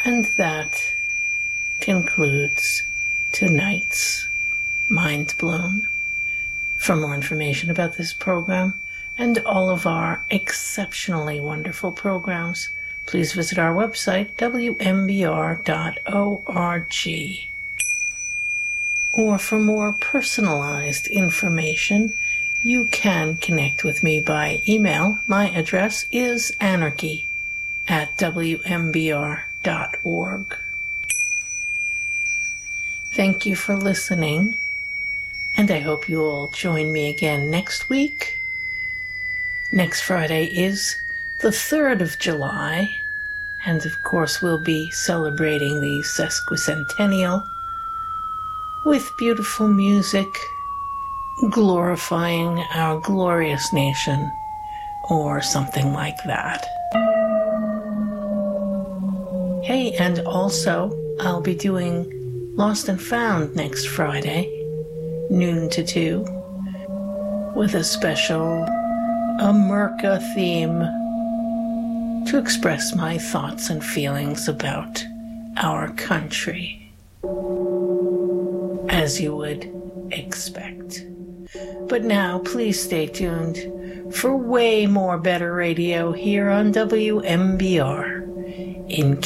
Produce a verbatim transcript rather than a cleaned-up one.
And that concludes tonight's Mind Blown. For more information about this program and all of our exceptionally wonderful programs, please visit our website, w m b r dot org. Or for more personalized information, you can connect with me by email. My address is anarchy at w m b r dot org. Thank you for listening, and I hope you all join me again next week. Next Friday is the third of July, and of course we'll be celebrating the sesquicentennial with beautiful music glorifying our glorious nation, or something like that. Hey, and also I'll be doing Lost and Found next Friday, noon to two, with a special America theme to express my thoughts and feelings about our country, as you would expect. But now, please stay tuned for way more better radio here on W M B R in